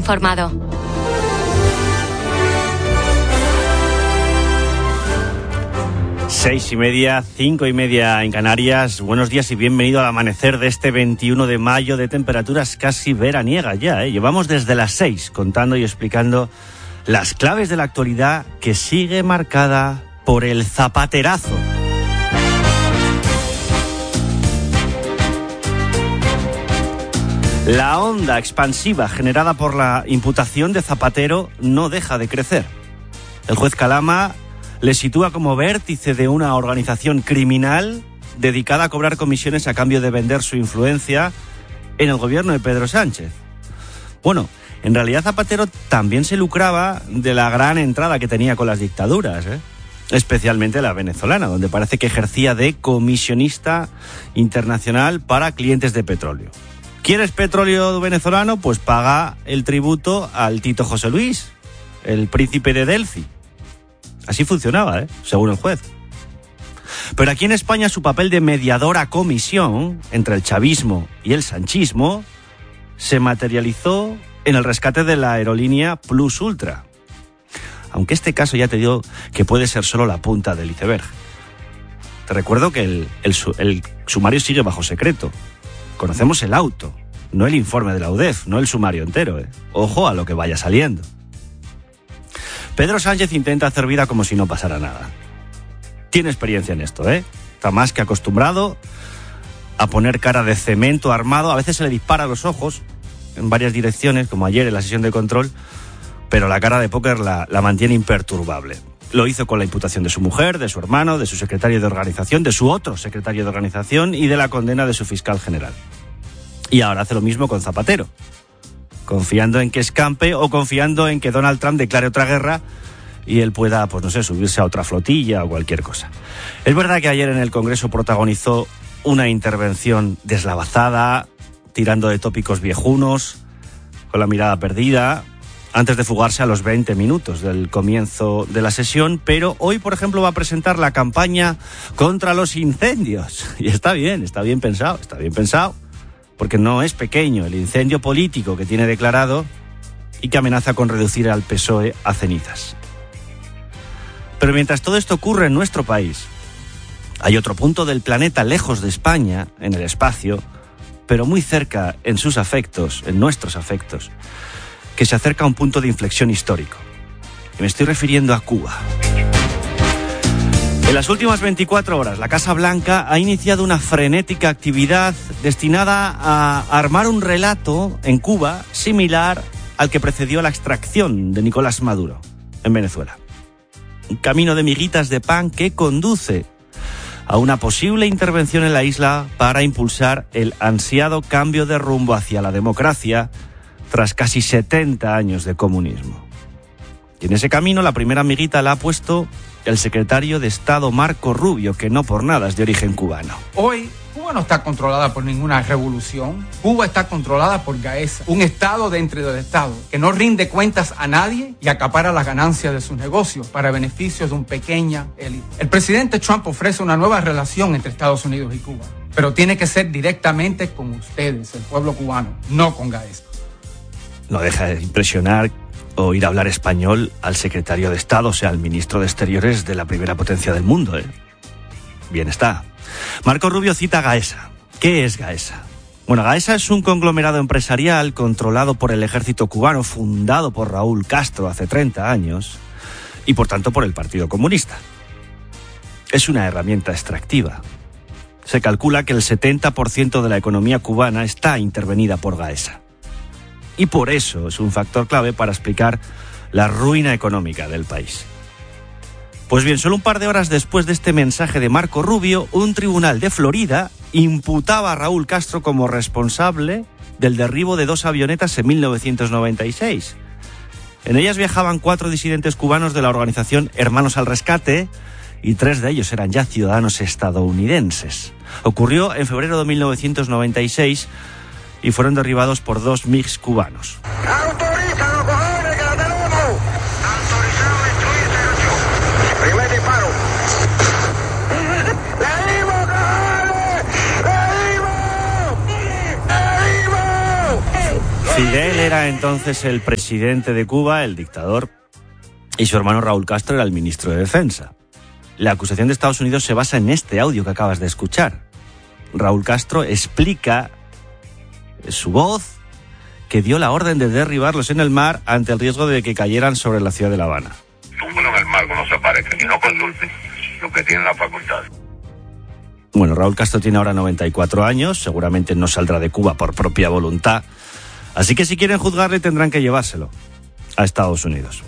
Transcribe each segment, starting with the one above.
informado. Seis y media, 5:30 en Canarias. Buenos días y bienvenido al amanecer de este 21 de mayo de temperaturas casi veraniegas ya, ¿eh? Llevamos desde las 6 contando y explicando las claves de la actualidad que sigue marcada por el zapaterazo. La onda expansiva generada por la imputación de Zapatero no deja de crecer. El juez Calama le sitúa como vértice de una organización criminal dedicada a cobrar comisiones a cambio de vender su influencia en el gobierno de Pedro Sánchez. Bueno, en realidad Zapatero también se lucraba de la gran entrada que tenía con las dictaduras, especialmente la venezolana, donde parece que ejercía de comisionista internacional para clientes de petróleo. ¿Quieres petróleo venezolano? Pues paga el tributo al Tito José Luis, el príncipe de Delfi. Así funcionaba, según el juez. Pero aquí en España su papel de mediador a comisión entre el chavismo y el sanchismo se materializó en el rescate de la aerolínea Plus Ultra. Aunque este caso ya te digo que puede ser solo la punta del iceberg. Te recuerdo que el sumario sigue bajo secreto. Conocemos el auto, no el informe de la UDEF, no el sumario entero. Ojo a lo que vaya saliendo. Pedro Sánchez intenta hacer vida como si no pasara nada. Tiene experiencia en esto, Está más que acostumbrado a poner cara de cemento armado. A veces se le dispara a los ojos en varias direcciones, como ayer en la sesión de control, pero la cara de póker la mantiene imperturbable. Lo hizo con la imputación de su mujer, de su hermano, de su secretario de organización, de su otro secretario de organización y de la condena de su fiscal general. Y ahora hace lo mismo con Zapatero, confiando en que escampe o confiando en que Donald Trump declare otra guerra y él pueda, subirse a otra flotilla o cualquier cosa. Es verdad que ayer en el Congreso protagonizó una intervención deslavazada, tirando de tópicos viejunos, con la mirada perdida, antes de fugarse a los 20 minutos del comienzo de la sesión, pero hoy, por ejemplo, va a presentar la campaña contra los incendios. Y está bien pensado, porque no es pequeño el incendio político que tiene declarado y que amenaza con reducir al PSOE a cenizas. Pero mientras todo esto ocurre en nuestro país, hay otro punto del planeta lejos de España, en el espacio, pero muy cerca en sus afectos, en nuestros afectos, que se acerca a un punto de inflexión histórico. Y me estoy refiriendo a Cuba. En las últimas 24 horas, la Casa Blanca ha iniciado una frenética actividad destinada a armar un relato en Cuba similar al que precedió a la extracción de Nicolás Maduro en Venezuela. Un camino de miguitas de pan que conduce a una posible intervención en la isla para impulsar el ansiado cambio de rumbo hacia la democracia tras casi 70 años de comunismo. Y en ese camino la primera miguita la ha puesto el secretario de Estado Marco Rubio, que no por nada es de origen cubano. Hoy, Cuba no está controlada por ninguna revolución. Cuba está controlada por Gaesa, un Estado dentro del Estado, que no rinde cuentas a nadie y acapara las ganancias de sus negocios para beneficios de un pequeña élite. El presidente Trump ofrece una nueva relación entre Estados Unidos y Cuba, pero tiene que ser directamente con ustedes, el pueblo cubano, no con Gaesa. No deja de impresionar oír hablar español al secretario de Estado, o sea, al ministro de Exteriores de la primera potencia del mundo, Bien está. Marco Rubio cita a Gaesa. ¿Qué es Gaesa? Bueno, Gaesa es un conglomerado empresarial controlado por el ejército cubano, fundado por Raúl Castro hace 30 años, y por tanto por el Partido Comunista. Es una herramienta extractiva. Se calcula que el 70% de la economía cubana está intervenida por Gaesa. Y por eso es un factor clave para explicar la ruina económica del país. Pues bien, solo un par de horas después de este mensaje de Marco Rubio, un tribunal de Florida imputaba a Raúl Castro como responsable del derribo de 2 avionetas en 1996. En ellas viajaban 4 disidentes cubanos de la organización Hermanos al Rescate y 3 de ellos eran ya ciudadanos estadounidenses. Ocurrió en febrero de 1996 y fueron derribados por 2 MiGs cubanos. ¡Autorízalo, cojones, que la tenemos! Autorizado destruir 08. Primer disparo. ¡Le dimos, cojones! ¡Le dimos! ¡Le dimos! Fidel era entonces el presidente de Cuba, el dictador, y su hermano Raúl Castro era el ministro de Defensa. La acusación de Estados Unidos se basa en este audio que acabas de escuchar. Raúl Castro explica su voz que dio la orden de derribarlos en el mar ante el riesgo de que cayeran sobre la ciudad de La Habana. Bueno, en el mar cuando se aparezcan y no consulten lo que tienen la facultad. Bueno, Raúl Castro tiene ahora 94 años, seguramente no saldrá de Cuba por propia voluntad, así que si quieren juzgarle tendrán que llevárselo a Estados Unidos.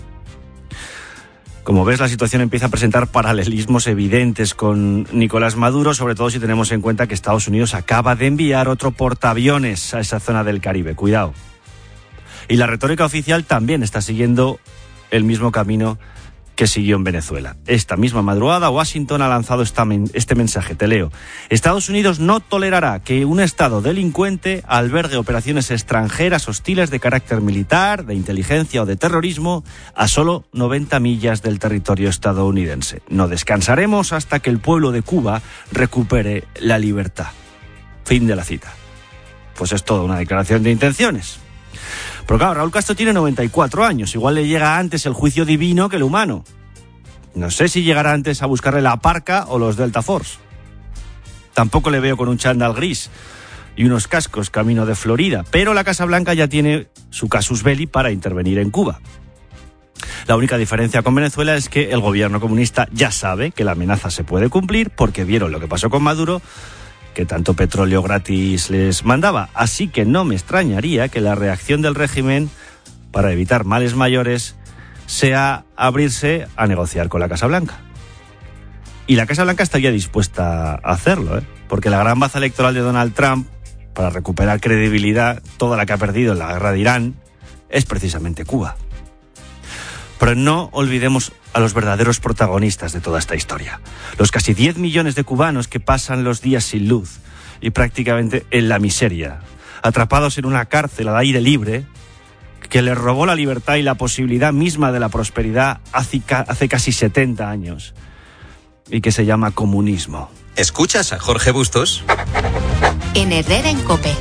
Como ves, la situación empieza a presentar paralelismos evidentes con Nicolás Maduro, sobre todo si tenemos en cuenta que Estados Unidos acaba de enviar otro portaaviones a esa zona del Caribe. Cuidado. Y la retórica oficial también está siguiendo el mismo camino que siguió en Venezuela. Esta misma madrugada, Washington ha lanzado este mensaje, te leo. Estados Unidos no tolerará que un Estado delincuente albergue operaciones extranjeras hostiles de carácter militar, de inteligencia o de terrorismo a solo 90 millas del territorio estadounidense. No descansaremos hasta que el pueblo de Cuba recupere la libertad. Fin de la cita. Pues es toda una declaración de intenciones. Pero claro, Raúl Castro tiene 94 años, igual le llega antes el juicio divino que el humano. No sé si llegará antes a buscarle la parca o los Delta Force. Tampoco le veo con un chándal gris y unos cascos camino de Florida, pero la Casa Blanca ya tiene su casus belli para intervenir en Cuba. La única diferencia con Venezuela es que el gobierno comunista ya sabe que la amenaza se puede cumplir porque vieron lo que pasó con Maduro, que tanto petróleo gratis les mandaba. Así que no me extrañaría que la reacción del régimen, para evitar males mayores, sea abrirse a negociar con la Casa Blanca. Y la Casa Blanca estaría dispuesta a hacerlo, porque la gran baza electoral de Donald Trump, para recuperar credibilidad, toda la que ha perdido en la guerra de Irán, es precisamente Cuba. Pero no olvidemos a los verdaderos protagonistas de toda esta historia. Los casi 10 millones de cubanos que pasan los días sin luz y prácticamente en la miseria, atrapados en una cárcel al aire libre, que les robó la libertad y la posibilidad misma de la prosperidad hace casi 70 años, y que se llama comunismo. ¿Escuchas a Jorge Bustos? En Herrera en COPE.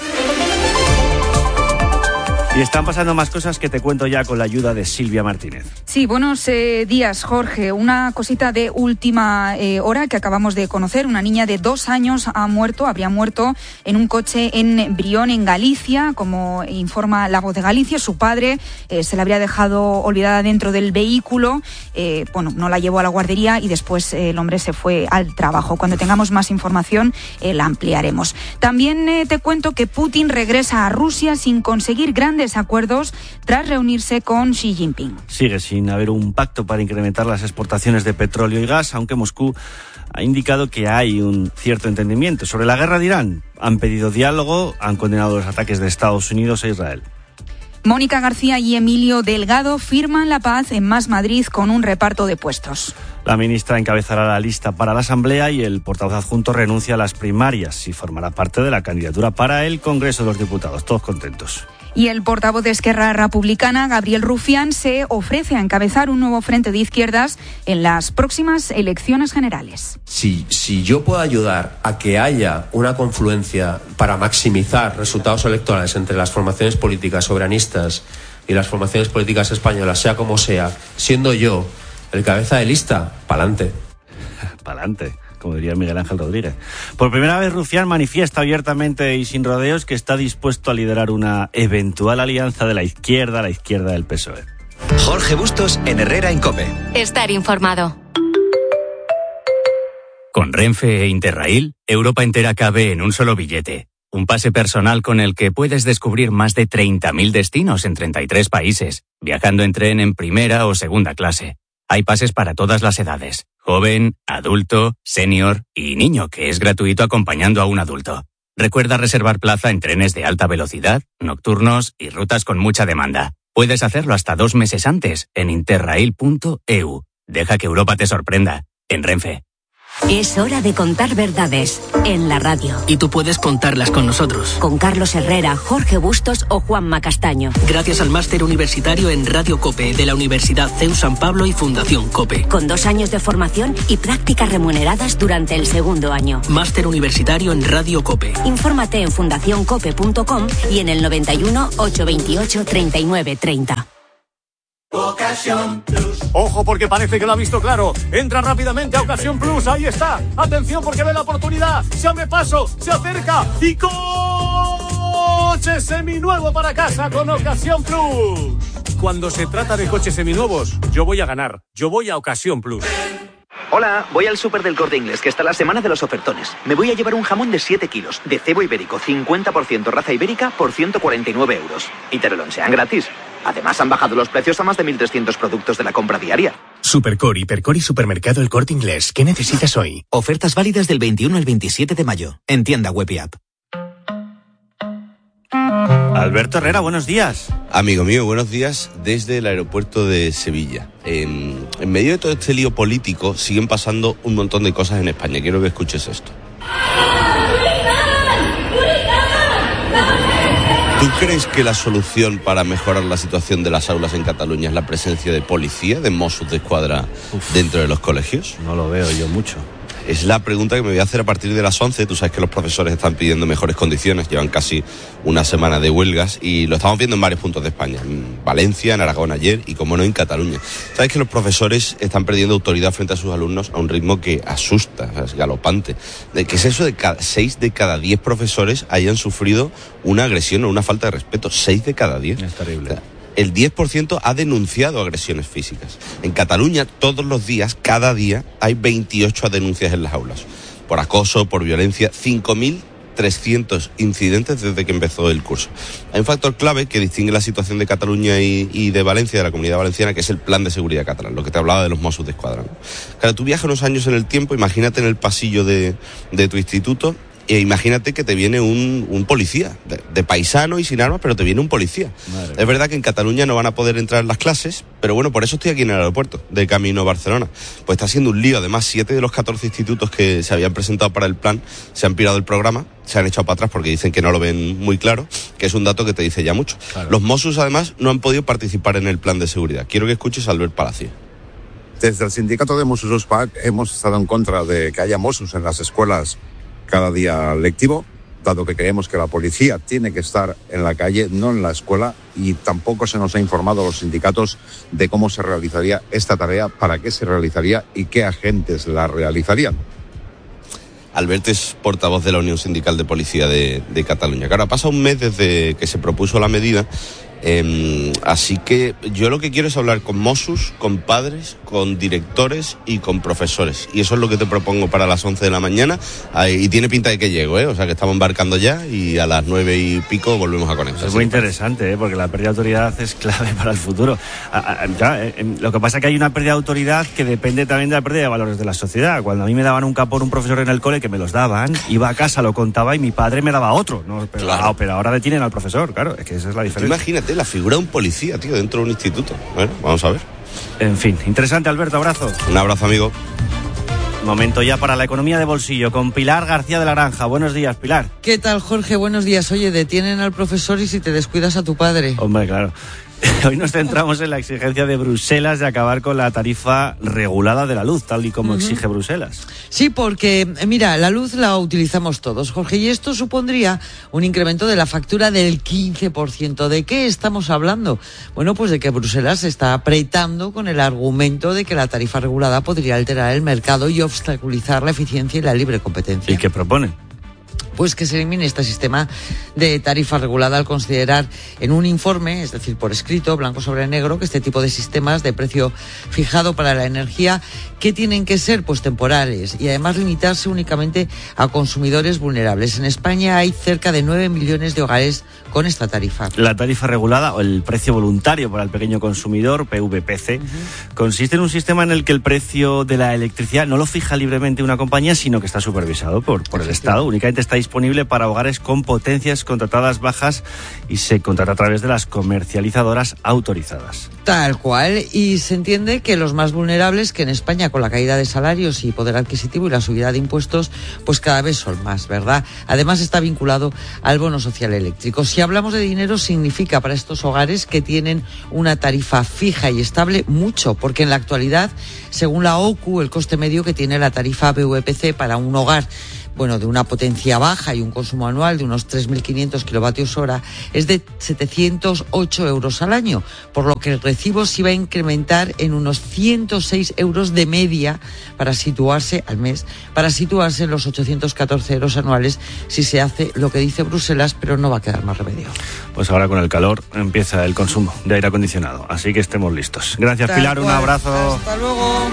Y están pasando más cosas que te cuento ya con la ayuda de Silvia Martínez. Sí, buenos días, Jorge. Una cosita de última hora que acabamos de conocer. Una niña de 2 años habría muerto en un coche en Brión, en Galicia, como informa La Voz de Galicia. Su padre se la habría dejado olvidada dentro del vehículo. No la llevó a la guardería y después el hombre se fue al trabajo. Cuando tengamos más información, la ampliaremos. También te cuento que Putin regresa a Rusia sin conseguir grandes acuerdos tras reunirse con Xi Jinping. Sigue sin haber un pacto para incrementar las exportaciones de petróleo y gas, aunque Moscú ha indicado que hay un cierto entendimiento. Sobre la guerra de Irán, han pedido diálogo, han condenado los ataques de Estados Unidos e Israel. Mónica García y Emilio Delgado firman la paz en Más Madrid con un reparto de puestos. La ministra encabezará la lista para la Asamblea y el portavoz adjunto renuncia a las primarias y formará parte de la candidatura para el Congreso de los Diputados. Todos contentos. Y el portavoz de Esquerra Republicana, Gabriel Rufián, se ofrece a encabezar un nuevo frente de izquierdas en las próximas elecciones generales. Si yo puedo ayudar a que haya una confluencia para maximizar resultados electorales entre las formaciones políticas soberanistas y las formaciones políticas españolas, sea como sea, siendo yo el cabeza de lista, pa'lante. Pa'lante, como diría Miguel Ángel Rodríguez. Por primera vez, Rufián manifiesta abiertamente y sin rodeos que está dispuesto a liderar una eventual alianza de la izquierda del PSOE. Jorge Bustos en Herrera en COPE. Estar informado. Con Renfe e Interrail, Europa entera cabe en un solo billete. Un pase personal con el que puedes descubrir más de 30.000 destinos en 33 países, viajando en tren en primera o segunda clase. Hay pases para todas las edades, joven, adulto, senior y niño, que es gratuito acompañando a un adulto. Recuerda reservar plaza en trenes de alta velocidad, nocturnos y rutas con mucha demanda. Puedes hacerlo hasta 2 meses antes en interrail.eu. Deja que Europa te sorprenda. En Renfe. Es hora de contar verdades en la radio. Y tú puedes contarlas con nosotros. Con Carlos Herrera, Jorge Bustos o Juanma Castaño. Gracias al máster universitario en Radio COPE de la Universidad CEU San Pablo y Fundación COPE. Con 2 años de formación y prácticas remuneradas durante el segundo año. Máster universitario en Radio COPE. Infórmate en fundacioncope.com y en el 91 828 39 30. Ocasión Plus. Ojo, porque parece que lo ha visto claro. Entra rápidamente a Ocasión Plus. Ahí está. Atención, porque ve la oportunidad. Se abre paso, se acerca y coche seminuevo para casa con Ocasión Plus. Cuando se trata de coches seminuevos, yo voy a ganar. Yo voy a Ocasión Plus. Hola, voy al súper del Corte Inglés, que está la semana de los ofertones. Me voy a llevar un jamón de 7 kilos, de cebo ibérico, 50% raza ibérica, por 149 euros. Y te lo lonchean gratis. Además, han bajado los precios a más de 1.300 productos de la compra diaria. Supercore, Hipercore y Supermercado El Corte Inglés. ¿Qué necesitas hoy? Ofertas válidas del 21 al 27 de mayo. En tienda web y app. Alberto Herrera, buenos días. Amigo mío, buenos días desde el aeropuerto de Sevilla. En medio de todo este lío político siguen pasando un montón de cosas en España. Quiero que escuches esto. ¿Tú crees que la solución para mejorar la situación de las aulas en Cataluña es la presencia de policía, de Mossos d'Esquadra dentro de los colegios? No lo veo yo mucho. Es la pregunta que me voy a hacer a partir de las 11. Tú sabes que los profesores están pidiendo mejores condiciones, llevan casi una semana de huelgas y lo estamos viendo en varios puntos de España, en Valencia, en Aragón ayer y, como no, en Cataluña. Sabes que los profesores están perdiendo autoridad frente a sus alumnos a un ritmo que asusta, es galopante. ¿Qué es eso de que 6 de cada 10 profesores hayan sufrido una agresión o una falta de respeto? 6 de cada 10. Es terrible. El 10% ha denunciado agresiones físicas. En Cataluña, todos los días, cada día, hay 28 denuncias en las aulas. Por acoso, por violencia, 5.300 incidentes desde que empezó el curso. Hay un factor clave que distingue la situación de Cataluña y de Valencia, de la Comunidad Valenciana, que es el plan de seguridad catalán, lo que te hablaba de los Mossos d'Esquadra, ¿no? Claro, tú viajas unos años en el tiempo, imagínate en el pasillo de tu instituto. E imagínate que te viene un policía, de paisano y sin armas, pero te viene un policía. Madre. Es verdad que en Cataluña no van a poder entrar en las clases, pero bueno, por eso estoy aquí en el aeropuerto, de camino a Barcelona. Pues está siendo un lío. Además, 7 de los 14 institutos que se habían presentado para el plan se han pirado del programa, se han echado para atrás porque dicen que no lo ven muy claro, que es un dato que te dice ya mucho. Claro. Los Mossos, además, no han podido participar en el plan de seguridad. Quiero que escuches a Albert Palacio. Desde el sindicato de Mossos d'Esquadra hemos estado en contra de que haya Mossos en las escuelas cada día lectivo, dado que creemos que la policía tiene que estar en la calle, no en la escuela, y tampoco se nos ha informado a los sindicatos de cómo se realizaría esta tarea, para qué se realizaría y qué agentes la realizarían. Albert es portavoz de la Unión Sindical de Policía de Cataluña. Claro, ha pasado un mes desde que se propuso la medida. Así que yo lo que quiero es hablar con Mossos, con padres, con directores y con profesores. Y eso es lo que te propongo para las 11 de la mañana. Y tiene pinta de que llego, O sea que estamos embarcando ya y a las 9 y pico volvemos a conectar. Es muy interesante, porque la pérdida de autoridad es clave para el futuro. Lo que pasa es que hay una pérdida de autoridad que depende también de la pérdida de valores de la sociedad. Cuando a mí me daban un capón un profesor en el cole, que me los daban, iba a casa, lo contaba y mi padre me daba otro. ¿No? Pero, claro. Pero ahora detienen al profesor, claro, es que esa es la diferencia. Imagínate la figura de un policía, tío, dentro de un instituto. Bueno, vamos a ver. En fin, interesante, Alberto, abrazo. Un abrazo, amigo. Momento ya para la economía de bolsillo con Pilar García de la Granja. Buenos días, Pilar. ¿Qué tal, Jorge? Buenos días. Oye, detienen al profesor y si te descuidas a tu padre. Hombre, claro. Hoy nos centramos en la exigencia de Bruselas de acabar con la tarifa regulada de la luz, tal y como exige Bruselas. Sí, porque, mira, la luz la utilizamos todos, Jorge, y esto supondría un incremento de la factura del 15%. ¿De qué estamos hablando? Bueno, pues de que Bruselas se está apretando con el argumento de que la tarifa regulada podría alterar el mercado y obstaculizar la eficiencia y la libre competencia. ¿Y qué propone? Pues que se elimine este sistema de tarifa regulada al considerar en un informe, es decir, por escrito, blanco sobre negro, que este tipo de sistemas de precio fijado para la energía, que tienen que ser pues temporales y además limitarse únicamente a consumidores vulnerables. En España hay cerca de 9 millones de hogares con esta tarifa. La tarifa regulada o el precio voluntario para el pequeño consumidor, PVPC, consiste en un sistema en el que el precio de la electricidad no lo fija libremente una compañía, sino que está supervisado por el Estado. Únicamente está disponible para hogares con potencias contratadas bajas y se contrata a través de las comercializadoras autorizadas. Tal cual, y se entiende que los más vulnerables, que en España con la caída de salarios y poder adquisitivo y la subida de impuestos, pues cada vez son más, ¿verdad? Además está vinculado al bono social eléctrico. Si hablamos de dinero, significa para estos hogares que tienen una tarifa fija y estable mucho, porque en la actualidad, según la OCU, el coste medio que tiene la tarifa VPC para un hogar, bueno, de una potencia baja y un consumo anual de unos 3.500 kilovatios hora, es de 708 euros al año, por lo que el recibo se iba a incrementar en unos 106 euros de media para situarse al mes, para situarse en los 814 euros anuales si se hace lo que dice Bruselas, pero no va a quedar más remedio. Pues ahora con el calor empieza el consumo de aire acondicionado, así que estemos listos. Gracias, Pilar, un abrazo. Hasta luego.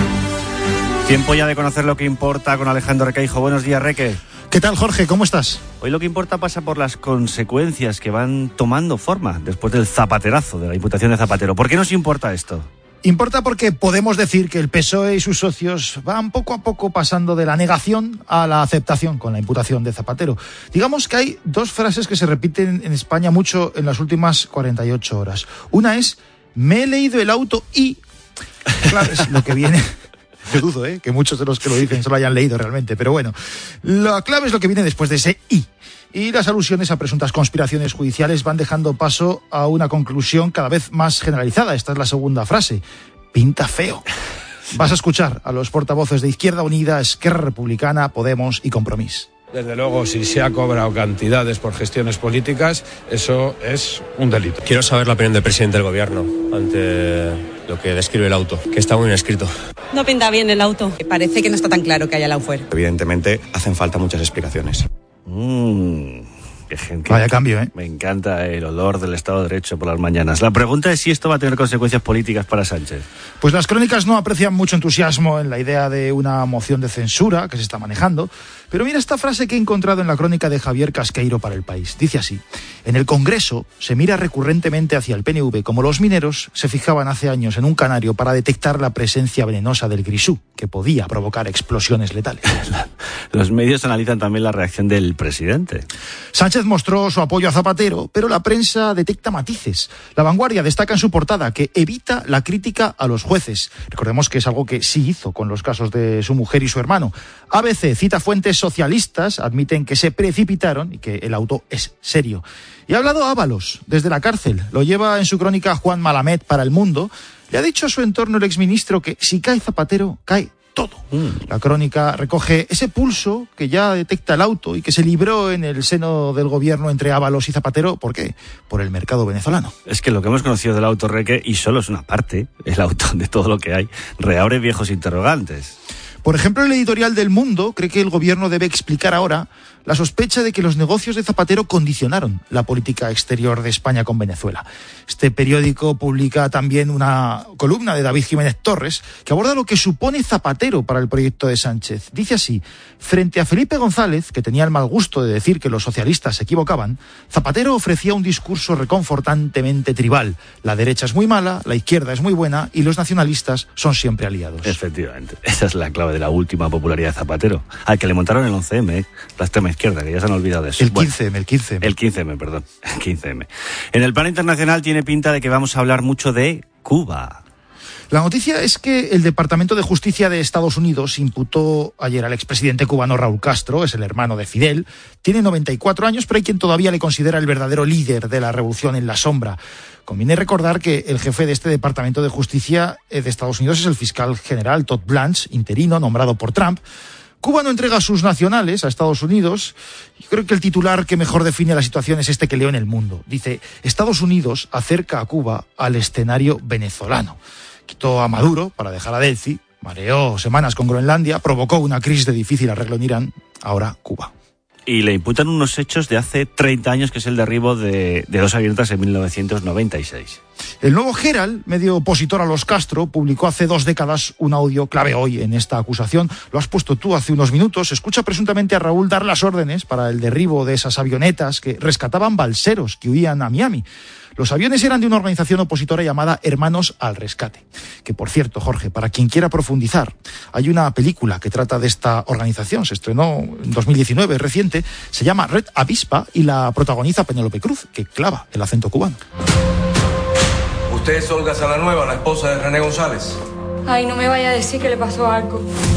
Tiempo ya de conocer lo que importa con Alejandro Requeijo. Buenos días, Reque. ¿Qué tal, Jorge? ¿Cómo estás? Hoy lo que importa pasa por las consecuencias que van tomando forma después del zapaterazo, de la imputación de Zapatero. ¿Por qué nos importa esto? Importa porque podemos decir que el PSOE y sus socios van poco a poco pasando de la negación a la aceptación con la imputación de Zapatero. Digamos que hay dos frases que se repiten en España mucho en las últimas 48 horas. Una es, me he leído el auto y... Claro, es lo que viene... Yo dudo, que muchos de los que lo dicen se lo hayan leído realmente, pero bueno, la clave es lo que viene después de ese y. Y las alusiones a presuntas conspiraciones judiciales van dejando paso a una conclusión cada vez más generalizada. Esta es la segunda frase. Pinta feo. Vas a escuchar a los portavoces de Izquierda Unida, Esquerra Republicana, Podemos y Compromís. Desde luego, si se ha cobrado cantidades por gestiones políticas, eso es un delito. Quiero saber la opinión del presidente del gobierno ante lo que describe el auto, que está muy bien escrito. No pinta bien el auto. Parece que no está tan claro que haya Laufer. Evidentemente, hacen falta muchas explicaciones. Qué gente. Vaya cambio, Me encanta el olor del Estado de Derecho por las mañanas. La pregunta es si esto va a tener consecuencias políticas para Sánchez. Pues las crónicas no aprecian mucho entusiasmo en la idea de una moción de censura que se está manejando. Pero mira esta frase que he encontrado en la crónica de Javier Casqueiro para El País. Dice así: en el Congreso se mira recurrentemente hacia el PNV como los mineros se fijaban hace años en un canario para detectar la presencia venenosa del grisú, que podía provocar explosiones letales. Los medios analizan también la reacción del presidente. Sánchez mostró su apoyo a Zapatero, pero la prensa detecta matices. La Vanguardia destaca en su portada que evita la crítica a los jueces. Recordemos que es algo que sí hizo con los casos de su mujer y su hermano. ABC cita fuentes socialistas, admiten que se precipitaron y que el auto es serio. Y ha hablado Ábalos desde la cárcel. Lo lleva en su crónica Juan Malamed para El Mundo. Le ha dicho a su entorno el exministro que si cae Zapatero, cae todo. La crónica recoge ese pulso que ya detecta el auto y que se libró en el seno del gobierno entre Ábalos y Zapatero. ¿Por qué? Por el mercado venezolano. Es que lo que hemos conocido del auto, Reque, y solo es una parte, el auto de todo lo que hay, reabre viejos interrogantes. Por ejemplo, el editorial del Mundo cree que el gobierno debe explicar ahora la sospecha de que los negocios de Zapatero condicionaron la política exterior de España con Venezuela. Este periódico publica también una columna de David Jiménez Torres que aborda lo que supone Zapatero para el proyecto de Sánchez. Dice así: frente a Felipe González, que tenía el mal gusto de decir que los socialistas se equivocaban, Zapatero ofrecía un discurso reconfortantemente tribal. La derecha es muy mala, la izquierda es muy buena y los nacionalistas son siempre aliados. Efectivamente, esa es la clave de la última popularidad de Zapatero, al que le montaron el 11M, la extrema izquierda, que ya se han olvidado de eso. El 15M. El 15M. En el plano internacional tiene pinta de que vamos a hablar mucho de Cuba. La noticia es que el Departamento de Justicia de Estados Unidos imputó ayer al expresidente cubano Raúl Castro, es el hermano de Fidel, tiene 94 años, pero hay quien todavía le considera el verdadero líder de la revolución en la sombra. Conviene recordar que el jefe de este Departamento de Justicia de Estados Unidos es el fiscal general Todd Blanche, interino, nombrado por Trump. Cuba no entrega a sus nacionales a Estados Unidos. Yo creo que el titular que mejor define la situación es este que leo en El Mundo. Dice: Estados Unidos acerca a Cuba al escenario venezolano. Quitó a Maduro para dejar a Delcy, mareó semanas con Groenlandia, provocó una crisis de difícil arreglo en Irán, ahora Cuba. Y le imputan unos hechos de hace 30 años, que es el derribo de dos avionetas en 1996. El nuevo Herald, medio opositor a los Castro, publicó hace 2 décadas un audio clave hoy en esta acusación. Lo has puesto tú hace unos minutos. Escucha presuntamente a Raúl dar las órdenes para el derribo de esas avionetas que rescataban balseros que huían a Miami. Los aviones eran de una organización opositora llamada Hermanos al Rescate. Que, por cierto, Jorge, para quien quiera profundizar, hay una película que trata de esta organización. Se estrenó en 2019, reciente. Se llama Red Avispa y la protagoniza Penélope Cruz, que clava el acento cubano. ¿Usted es Olga Salanueva, la esposa de René González? Ay, no me vaya a decir que le pasó algo.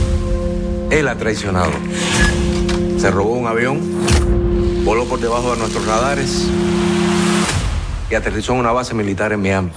Él ha traicionado. Se robó un avión, voló por debajo de nuestros radares y aterrizó en una base militar en Miami.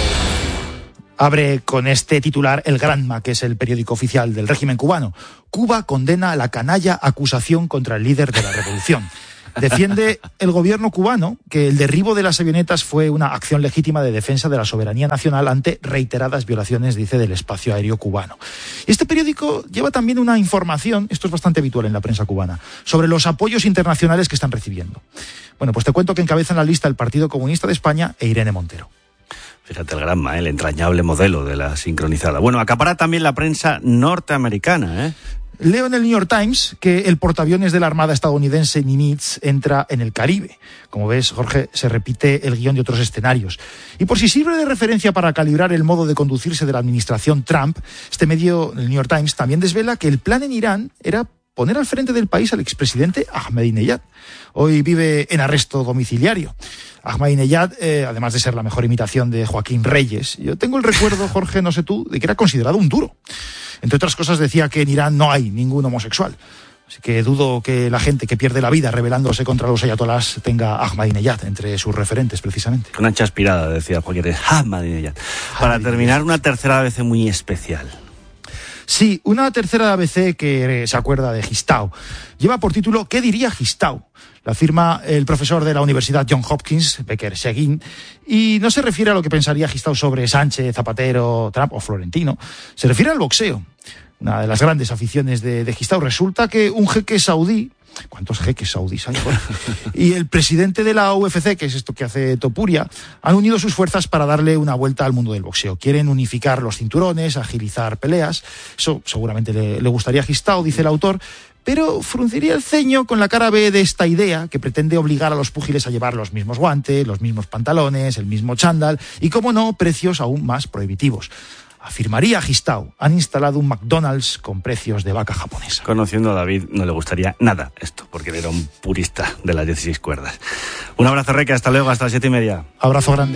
Abre con este titular el Granma, que es el periódico oficial del régimen cubano. Cuba condena la canalla acusación contra el líder de la revolución. Defiende el gobierno cubano que el derribo de las avionetas fue una acción legítima de defensa de la soberanía nacional ante reiteradas violaciones, dice, del espacio aéreo cubano. Y este periódico lleva también una información, esto es bastante habitual en la prensa cubana, sobre los apoyos internacionales que están recibiendo. Bueno, pues te cuento que encabezan la lista el Partido Comunista de España e Irene Montero. Fíjate el Granma, el entrañable modelo de la sincronizada. Bueno, acapara también la prensa norteamericana, Leo en el New York Times que el portaaviones de la Armada estadounidense Nimitz entra en el Caribe. Como ves, Jorge, se repite el guión de otros escenarios. Y por si sirve de referencia para calibrar el modo de conducirse de la administración Trump, este medio, el New York Times, también desvela que el plan en Irán era poner al frente del país al expresidente Ahmadinejad. Hoy vive en arresto domiciliario. Ahmadinejad, además de ser la mejor imitación de Joaquín Reyes, yo tengo el recuerdo, Jorge, no sé tú, de que era considerado un duro. Entre otras cosas decía que en Irán no hay ningún homosexual. Así que dudo que la gente que pierde la vida rebelándose contra los ayatolás tenga Ahmadinejad entre sus referentes, precisamente. Una chaspirada, decía Joaquín Ahmadinejad. Para terminar, una tercera ABC muy especial. Sí, una tercera ABC que se acuerda de Gistau. Lleva por título ¿Qué diría Gistau? La firma el profesor de la Universidad Johns Hopkins, Becker Seguin, y no se refiere a lo que pensaría Gistau sobre Sánchez, Zapatero, Trump o Florentino. Se refiere al boxeo, una de las grandes aficiones de Gistau. Resulta que un jeque saudí, ¿cuántos jeques saudíes hay? Y el presidente de la UFC, que es esto que hace Topuria, han unido sus fuerzas para darle una vuelta al mundo del boxeo. Quieren unificar los cinturones, agilizar peleas. Eso seguramente le gustaría a Gistau, dice el autor, pero frunciría el ceño con la cara B de esta idea que pretende obligar a los púgiles a llevar los mismos guantes, los mismos pantalones, el mismo chándal y, como no, precios aún más prohibitivos. Afirmaría Gistau, han instalado un McDonald's con precios de vaca japonesa. Conociendo a David, no le gustaría nada esto, porque él era un purista de las 16 cuerdas. Un abrazo, Reque, hasta luego, hasta las 7:30. Abrazo grande.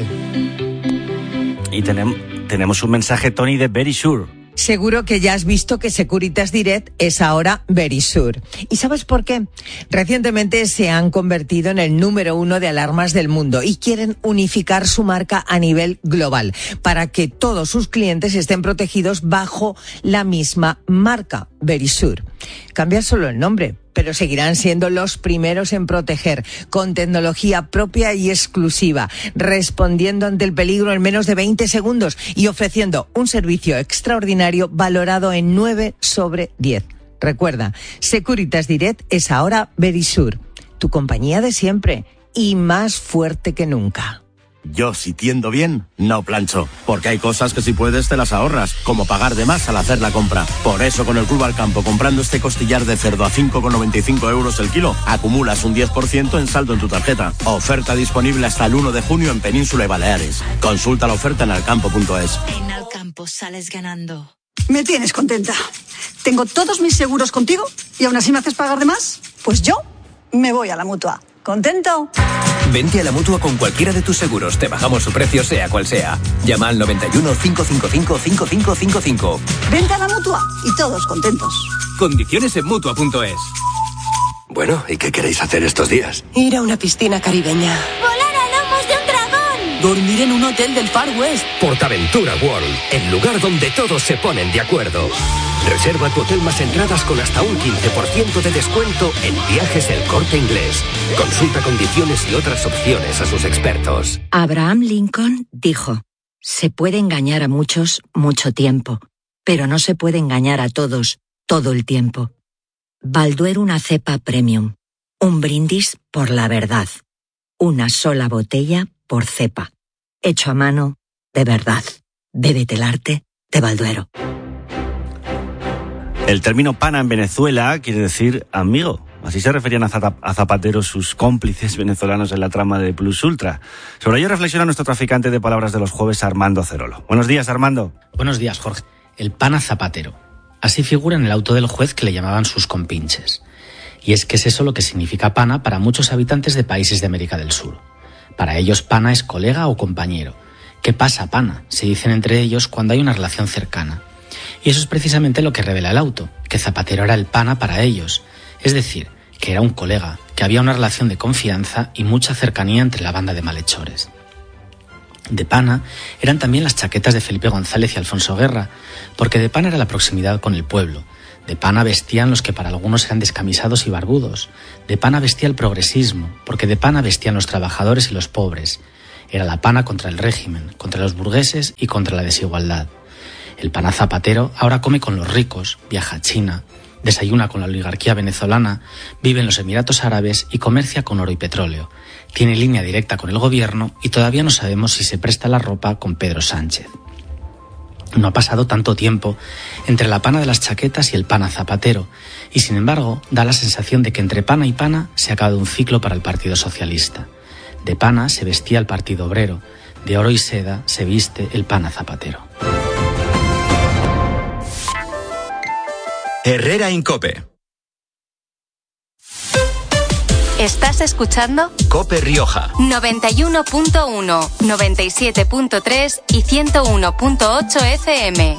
Y tenemos un mensaje, Tony, de Verisure. Seguro que ya has visto que Securitas Direct es ahora Verisure. ¿Y sabes por qué? Recientemente se han convertido en el número 1 de alarmas del mundo y quieren unificar su marca a nivel global para que todos sus clientes estén protegidos bajo la misma marca, Verisure. Cambia solo el nombre, pero seguirán siendo los primeros en proteger, con tecnología propia y exclusiva, respondiendo ante el peligro en menos de 20 segundos y ofreciendo un servicio extraordinario valorado en 9 sobre 10. Recuerda, Securitas Direct es ahora Verisure, tu compañía de siempre y más fuerte que nunca. Yo, si tiendo bien, no plancho, porque hay cosas que si puedes te las ahorras, como pagar de más al hacer la compra. Por eso con el Club Alcampo, comprando este costillar de cerdo a 5,95 euros el kilo, acumulas un 10% en saldo en tu tarjeta. Oferta disponible hasta el 1 de junio en Península y Baleares. Consulta la oferta en alcampo.es. En Alcampo sales ganando. Me tienes contenta. Tengo todos mis seguros contigo y aún así me haces pagar de más. Pues yo me voy a la Mutua. ¿Contento? Vente a la Mutua con cualquiera de tus seguros. Te bajamos su precio, sea cual sea. Llama al 91 555 5555. Vente a la Mutua y todos contentos. Condiciones en Mutua.es. Bueno, ¿y qué queréis hacer estos días? Ir a una piscina caribeña. ¡Volar a lomos de un dragón! Dormir en un hotel del Far West. Portaventura World, el lugar donde todos se ponen de acuerdo. Reserva tu hotel más entradas con hasta un 15% de descuento en Viajes El Corte Inglés. Consulta condiciones y otras opciones a sus expertos. Abraham Lincoln dijo: se puede engañar a muchos mucho tiempo, pero no se puede engañar a todos todo el tiempo. Balduero, una cepa premium. Un brindis por la verdad. Una sola botella por cepa. Hecho a mano, de verdad. Bébete el arte de Balduero. El término pana en Venezuela quiere decir amigo. Así se referían a Zapatero sus cómplices venezolanos en la trama de Plus Ultra. Sobre ello reflexiona nuestro traficante de palabras de los jueves, Armando Cerolo. Buenos días, Armando. Buenos días, Jorge. El pana Zapatero. Así figura en el auto del juez que le llamaban sus compinches. Y es que es eso lo que significa pana para muchos habitantes de países de América del Sur. Para ellos pana es colega o compañero, ¿Qué pasa, pana?, se dicen entre ellos cuando hay una relación cercana. Y eso es precisamente lo que revela el auto, que Zapatero era el pana para ellos. Es decir, que era un colega, que había una relación de confianza y mucha cercanía entre la banda de malhechores. De pana eran también las chaquetas de Felipe González y Alfonso Guerra, porque de pana era la proximidad con el pueblo. De pana vestían los que para algunos eran descamisados y barbudos. De pana vestía el progresismo, porque de pana vestían los trabajadores y los pobres. Era la pana contra el régimen, contra los burgueses y contra la desigualdad. El pana Zapatero ahora come con los ricos, viaja a China, desayuna con la oligarquía venezolana, vive en los Emiratos Árabes y comercia con oro y petróleo. Tiene línea directa con el gobierno y todavía no sabemos si se presta la ropa con Pedro Sánchez. No ha pasado tanto tiempo entre la pana de las chaquetas y el pana Zapatero, y sin embargo da la sensación de que entre pana y pana se ha acabado un ciclo para el Partido Socialista. De pana se vestía el Partido Obrero, de oro y seda se viste el pana Zapatero. Herrera en COPE. ¿Estás escuchando? COPE Rioja. 91.1, 97.3 y 101.8 FM.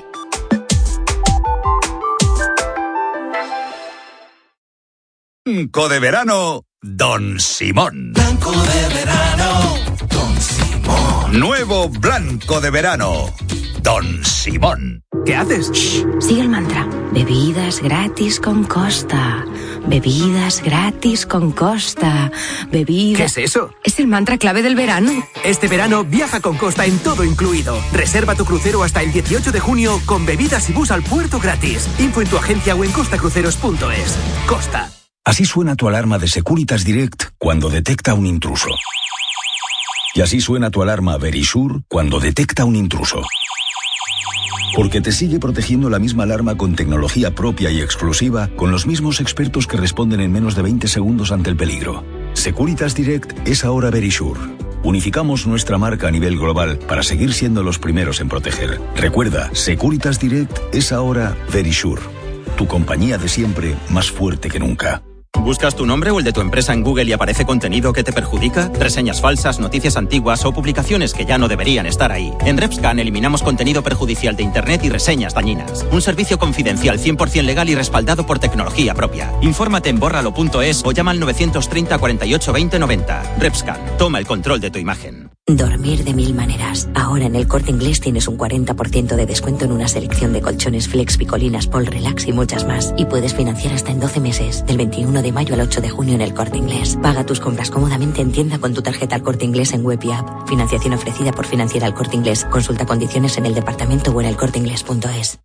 Blanco de verano, Don Simón. Blanco de verano, Don Simón. Nuevo blanco de verano, Don Simón. ¿Qué haces? Shh, sigue el mantra. Bebidas gratis con Costa. Bebidas gratis con Costa. ¿Qué es eso? Es el mantra clave del verano. Este verano viaja con Costa en todo incluido. Reserva tu crucero hasta el 18 de junio con bebidas y bus al puerto gratis. Info en tu agencia o en costacruceros.es. Costa. Así suena tu alarma de Securitas Direct cuando detecta un intruso. Y así suena tu alarma Verisure cuando detecta un intruso. Porque te sigue protegiendo la misma alarma con tecnología propia y exclusiva, con los mismos expertos que responden en menos de 20 segundos ante el peligro. Securitas Direct es ahora Verisure. Unificamos nuestra marca a nivel global para seguir siendo los primeros en proteger. Recuerda, Securitas Direct es ahora Verisure. Tu compañía de siempre, más fuerte que nunca. ¿Buscas tu nombre o el de tu empresa en Google y aparece contenido que te perjudica? Reseñas falsas, noticias antiguas o publicaciones que ya no deberían estar ahí. En RepScan eliminamos contenido perjudicial de Internet y reseñas dañinas. Un servicio confidencial 100% legal y respaldado por tecnología propia. Infórmate en bórralo.es o llama al 930 48 20 90. RepScan, toma el control de tu imagen. Dormir de mil maneras. Ahora en el Corte Inglés tienes un 40% de descuento en una selección de colchones Flex, Picolinas, Pol, Relax y muchas más. Y puedes financiar hasta en 12 meses, del 21 de mayo al 8 de junio en el Corte Inglés. Paga tus compras cómodamente en tienda con tu tarjeta al Corte Inglés en web y app. Financiación ofrecida por Financiera al Corte Inglés. Consulta condiciones en el departamento o en elcorteinglés.es.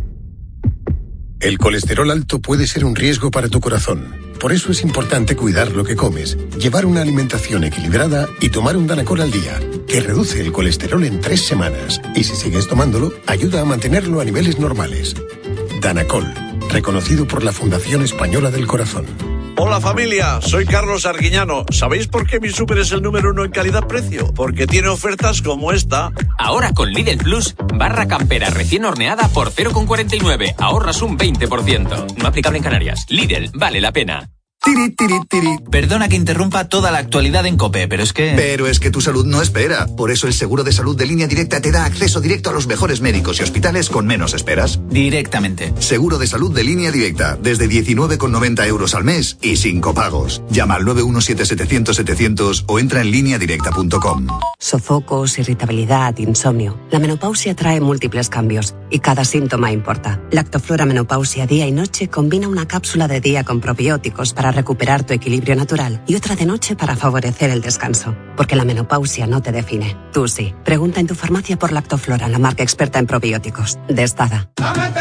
El colesterol alto puede ser un riesgo para tu corazón. Por eso es importante cuidar lo que comes, llevar una alimentación equilibrada y tomar un Danacol al día, que reduce el colesterol en 3 semanas. Y si sigues tomándolo, ayuda a mantenerlo a niveles normales. Danacol, reconocido por la Fundación Española del Corazón. Hola familia, soy Carlos Arguiñano. ¿Sabéis por qué mi súper es el número 1 en calidad-precio? Porque tiene ofertas como esta. Ahora con Lidl Plus, barra campera recién horneada por 0,49. Ahorras un 20%. No aplicable en Canarias. Lidl, vale la pena. Tiri, tiri, tiri. Perdona que interrumpa toda la actualidad en COPE, pero es que tu salud no espera. Por eso el seguro de salud de Línea Directa te da acceso directo a los mejores médicos y hospitales con menos esperas. Directamente. Seguro de salud de Línea Directa, desde 19,90 euros al mes y sin copagos. Llama al 917-700-700 o entra en lineadirecta.com. Sofocos, irritabilidad, insomnio. La menopausia trae múltiples cambios y cada síntoma importa. Lactoflora Menopausia Día y Noche combina una cápsula de día con probióticos para recuperar tu equilibrio natural y otra de noche para favorecer el descanso. Porque la menopausia no te define. Tú sí. Pregunta en tu farmacia por Lactoflora, la marca experta en probióticos. De Estada.